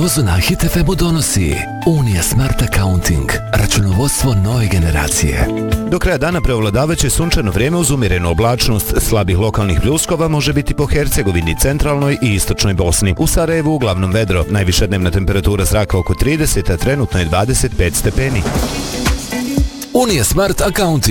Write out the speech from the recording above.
Dozu na Hit FM-u donosi Unija Smart Accounting, računovodstvo nove generacije. Do kraja dana preovladavaće sunčano vrijeme uz umjerenu oblačnost, slabih lokalnih pljuskova može biti po Hercegovini, centralnoj i istočnoj Bosni. U Sarajevu uglavnom vedro, najviša dnevna temperatura zraka oko 30, a trenutno je 25 stepeni. Unija Smart Accounting.